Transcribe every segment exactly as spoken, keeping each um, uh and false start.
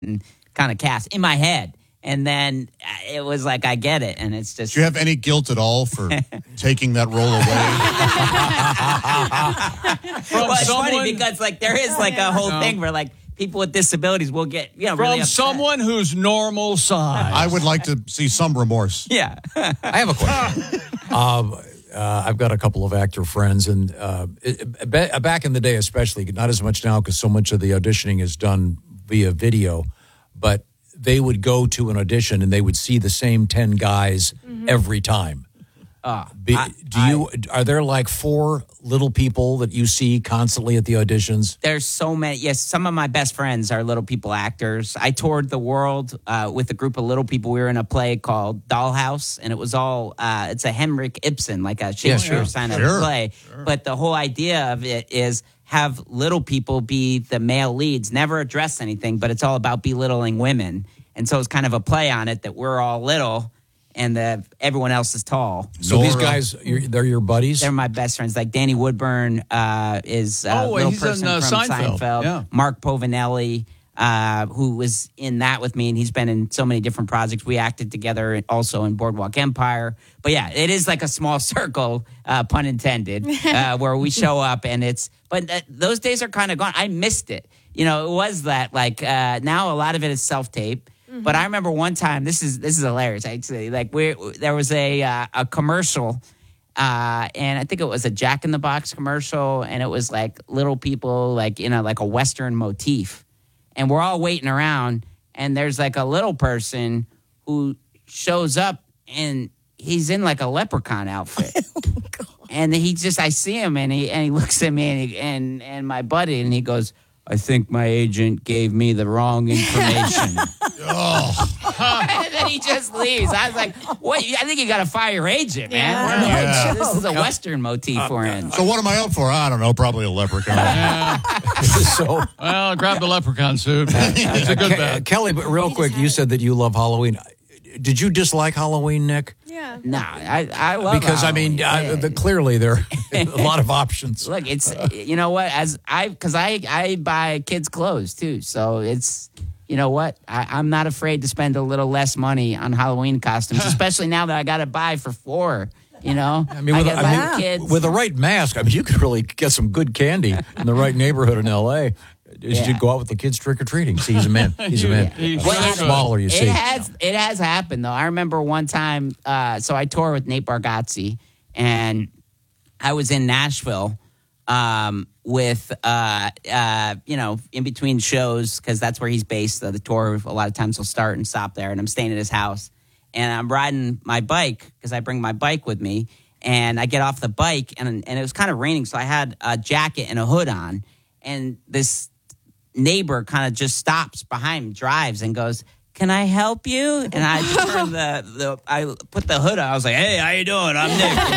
kind of cast in my head. And then it was like, I get it. And it's just. Do you have any guilt at all for taking that role away? Well, it's someone, funny because like there is like a whole no. thing where like people with disabilities will get, you know, from really someone who's normal size. I would like to see some remorse. Yeah. I have a question. um, uh, I've got a couple of actor friends, and uh, it, back in the day especially, not as much now because so much of the auditioning is done via video, but they would go to an audition and they would see the same ten guys mm-hmm. every time. Uh, Be, I, do you? I, are there like four little people that you see constantly at the auditions? There's so many. Yes, some of my best friends are little people actors. I toured the world uh, with a group of little people. We were in a play called Dollhouse, and it was all. Uh, it's a Henrik Ibsen, like a Shakespeare yeah, kind sure. of play. Sure. But the whole idea of it is have little people be the male leads, never address anything, but it's all about belittling women. And so it's kind of a play on it that we're all little and the, everyone else is tall. So Nora. These guys, you're, they're your buddies? They're my best friends. Like Danny Woodburn uh, is a oh, little he's person in, uh, from Seinfeld. Seinfeld. Yeah. Mark Povinelli, uh, who was in that with me, and he's been in so many different projects. We acted together also in Boardwalk Empire. But yeah, it is like a small circle, uh, pun intended, uh, where we show up and it's, but th- those days are kind of gone. I missed it. You know, it was that like uh, now a lot of it is self-tape. Mm-hmm. But I remember one time, this is this is hilarious actually. Like we there was a uh, a commercial, uh, and I think it was a Jack in the Box commercial, and it was like little people like in a like a Western motif, and we're all waiting around, and there's like a little person who shows up, and he's in like a leprechaun outfit, oh, and he just I see him, and he and he looks at me, and he, and and my buddy, and he goes, I think my agent gave me the wrong information. oh. And then he just leaves. I was like, "What? I think you got to fire your agent, man. Yeah. Yeah. This is a Western motif uh, we're in." So what am I up for? I don't know. Probably a leprechaun. Yeah. so, well, grab the leprechaun suit. It's a good Ke- bet. Kelly, but real quick, you said that you love Halloween. Did you dislike Halloween, Nick? Yeah. No, I, I love because Halloween. I mean, uh, the, clearly there are a lot of options. Look, it's you know what? As I because I I buy kids clothes too, so it's you know what? I, I'm not afraid to spend a little less money on Halloween costumes, especially now that I got to buy for four. You know, I mean, with, I a, I mean, kids. with the right mask, I mean, you could really get some good candy in the right neighborhood in L A. You should Yeah. go out with the kids trick or treating. See, he's a man. He's a man. He's Well, really smaller, you see. It has it has happened though. I remember one time. Uh, so I toured with Nate Bargatze, and I was in Nashville um, with uh, uh, you know in between shows because that's where he's based. So the tour a lot of times will start and stop there, and I'm staying at his house, and I'm riding my bike because I bring my bike with me, and I get off the bike, and and it was kind of raining, so I had a jacket and a hood on, and this neighbor kind of just stops behind me, drives, and goes, "Can I help you?" And I turned the, the I put the hood on. I was like, "Hey, how you doing? I'm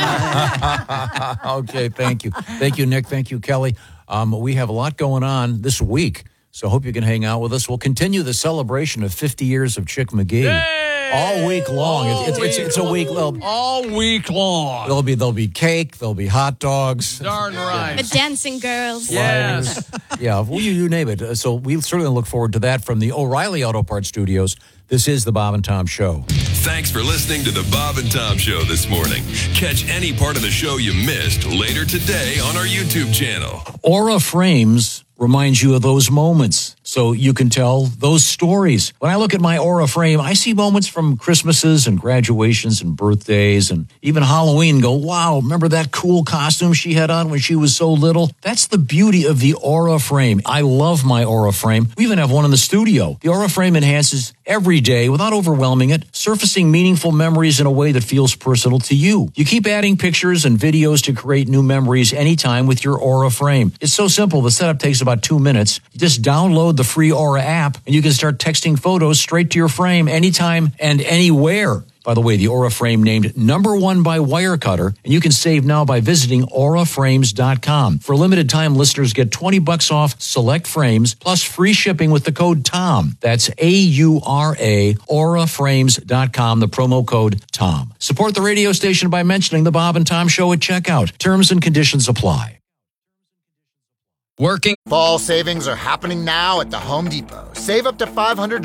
Nick." Okay, thank you. Thank you, Nick. Thank you, Kelly. Um, we have a lot going on this week, so I hope you can hang out with us. We'll continue the celebration of fifty years of Chick McGee. Yay! All week long. All it's, it's, week it's a week. Long. All week long. There'll be there'll be cake. There'll be hot dogs. Darn right. The dancing girls. Yes. Yeah, well, you, you name it. Uh, So we certainly look forward to that from the O'Reilly Auto Parts Studios. This is the Bob and Tom Show. Thanks for listening to the Bob and Tom Show this morning. Catch any part of the show you missed later today on our YouTube channel. Aura Frames reminds you of those moments so you can tell those stories. When I look at my Aura frame, I see moments from Christmases and graduations and birthdays and even Halloween. Go, wow, remember that cool costume she had on when she was so little? That's the beauty of the Aura frame. I love my Aura frame. We even have one in the studio. The Aura frame enhances every day without overwhelming it, surfacing meaningful memories in a way that feels personal to you. You keep adding pictures and videos to create new memories anytime with your Aura frame. It's so simple. The setup takes about two minutes. You just download the free Aura app and you can start texting photos straight to your frame anytime and anywhere. By the way, the Aura frame named number one by Wirecutter, and you can save now by visiting aura frames dot com. For a limited time, listeners get twenty bucks off select frames plus free shipping with the code TOM. That's A U R A, aura frames dot com, the promo code TOM. Support the radio station by mentioning the Bob and Tom Show at checkout. Terms and conditions apply. Working. Fall savings are happening now at the Home Depot. Save up to five hundred dollars